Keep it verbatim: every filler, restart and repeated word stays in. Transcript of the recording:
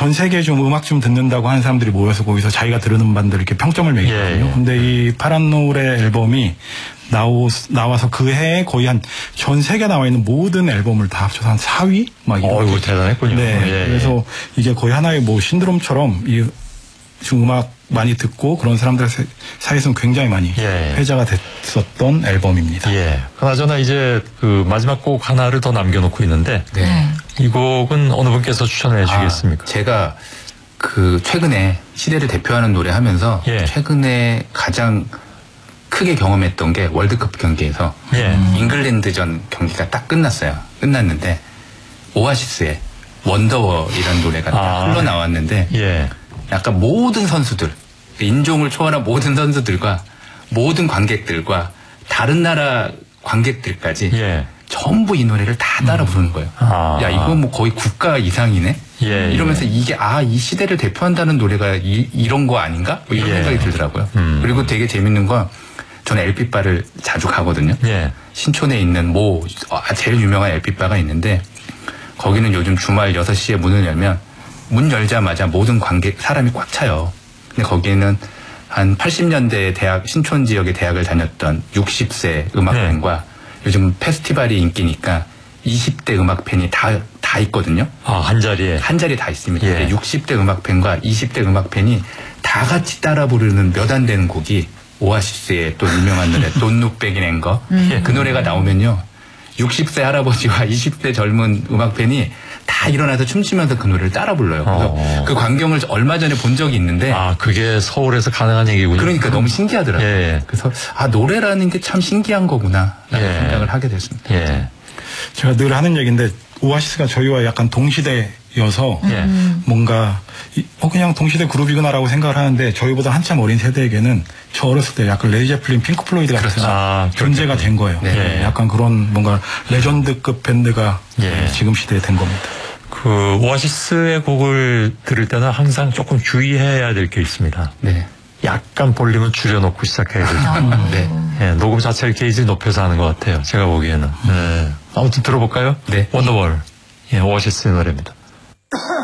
전 세계 좀 음악 좀 듣는다고 하는 사람들이 모여서 거기서 자기가 들은 음반들 이렇게 평점을 매기거든요. 예. 근데 이 파란 노래 앨범이 나오, 나와서 그 해에 거의 한 전 세계에 나와 있는 모든 앨범을 다 합쳐서 한 사 위? 막 이렇게. 어이구, 대단했군요. 네. 예. 그래서 이게 거의 하나의 뭐 신드롬처럼 이 지금 음악 많이 듣고 그런 사람들 사이에서는 굉장히 많이 예. 회자가 됐었던 앨범입니다. 예. 그나저나 이제 그 마지막 곡 하나를 더 남겨놓고 있는데 네. 이 곡은 어느 분께서 추천해 주시겠습니까? 아, 제가 그 최근에 시대를 대표하는 노래 하면서 예. 최근에 가장 크게 경험했던 게 월드컵 경기에서 예. 잉글랜드전 경기가 딱 끝났어요. 끝났는데 오아시스의 원더워이라는 노래가 딱 아. 흘러나왔는데 예. 약간 모든 선수들, 인종을 초월한 모든 선수들과 모든 관객들과 다른 나라 관객들까지 예. 전부 이 노래를 다 따라 부르는 거예요. 아. 야, 이거 뭐 거의 국가 이상이네? 예, 이러면서 예. 이게, 아, 이 시대를 대표한다는 노래가 이, 이런 거 아닌가? 뭐 이런 예. 생각이 들더라고요. 음. 그리고 되게 재밌는 건 저는 엘피바를 자주 가거든요. 예. 신촌에 있는 모, 아, 제일 유명한 엘피바가 있는데 거기는 요즘 주말 여섯 시에 문을 열면 문 열자마자 모든 관객, 사람이 꽉 차요. 근데 거기에는 한 팔십 년대 대학, 신촌 지역의 대학을 다녔던 육십 세 음악팬과 네. 요즘 페스티벌이 인기니까 이십 대 음악팬이 다, 다 있거든요. 아, 한 자리에? 한 자리에 다 있습니다. 예. 육십 대 음악팬과 이십 대 음악팬이 다 같이 따라 부르는 몇 안 되는 곡이 오아시스의 또 유명한 노래 Don't Look Back in Anger. 음. 그 노래가 나오면요. 육십 세 할아버지와 이십 대 젊은 음악팬이 다 일어나서 춤추면서 그 노래를 따라 불러요. 그래서 어. 그 광경을 얼마 전에 본 적이 있는데 아, 그게 서울에서 가능한 얘기군요. 그러니까 너무 신기하더라고요. 예. 그래서 아, 노래라는 게 참 신기한 거구나 라는 예. 생각을 하게 됐습니다. 예. 제가 늘 하는 얘기인데 오아시스가 저희와 약간 동시대여서 예. 뭔가 이, 어 그냥 동시대 그룹이구나라고 생각을 하는데 저희보다 한참 어린 세대에게는 저 어렸을 때 약간 레이 제플린, 핑크 플로이드 같은 그렇죠. 아, 존재가 된 거예요. 네. 예. 약간 그런 뭔가 레전드급 밴드가 예. 지금 시대에 된 겁니다. 그 오아시스의 곡을 들을 때는 항상 조금 주의해야 될 게 있습니다. 네. 약간 볼륨을 줄여놓고 시작해야 되죠. 네. 예, 녹음 자체를 게이지를 높여서 하는 것 같아요. 제가 보기에는. 네. 아무튼 들어볼까요? 네. 원더월. 예, 오아시스의 노래입니다.